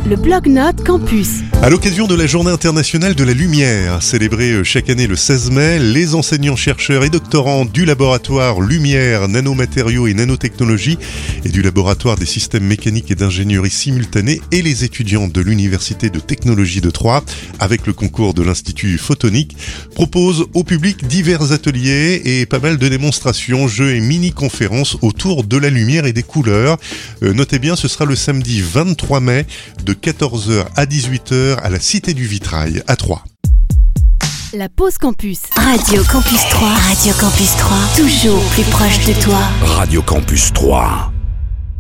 Le Blog-Notes Campus. À l'occasion de la Journée internationale de la lumière, célébrée chaque année le 16 mai, les enseignants-chercheurs et doctorants du laboratoire Lumière, Nanomatériaux et Nanotechnologie et du laboratoire des systèmes mécaniques et d'ingénierie simultanée et les étudiants de l'Université de technologie de Troyes, avec le concours de l'Institut Photonique, proposent au public divers ateliers et pas mal de démonstrations, jeux et mini-conférences autour de la lumière et des couleurs. Notez bien, ce sera le samedi 23 mai de 14h à 18h à la Cité du Vitrail à Troyes. La pause campus. Radio Campus 3. Radio Campus 3. Toujours plus proche de toi. Radio Campus 3.